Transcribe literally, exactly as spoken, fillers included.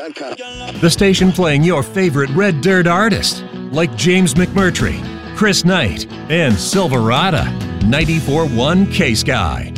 dot com. The station playing your favorite red dirt artists, like James McMurtry, Chris Knight, and Silverado. ninety-four point one K-Sky.